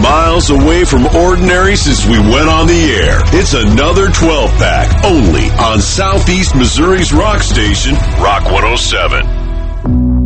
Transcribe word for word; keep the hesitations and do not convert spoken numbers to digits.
miles away from ordinary since we went on the air. It's another twelve pack only on Southeast Missouri's rock station, Rock one oh seven.